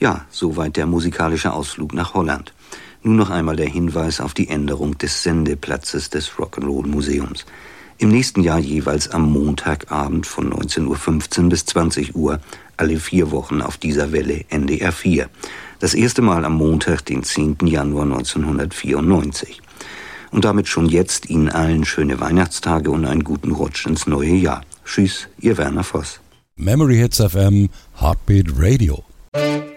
Ja, soweit der musikalische Ausflug nach Holland. Nun noch einmal der Hinweis auf die Änderung des Sendeplatzes des Rock'n'Roll Museums. Im nächsten Jahr jeweils am Montagabend von 19.15 Uhr bis 20 Uhr, alle 4 Wochen auf dieser Welle NDR 4. Das erste Mal am Montag, den 10. Januar 1994. Und damit schon jetzt Ihnen allen schöne Weihnachtstage und einen guten Rutsch ins neue Jahr. Tschüss, Ihr Werner Voss. Memory Hits FM, Heartbeat Radio.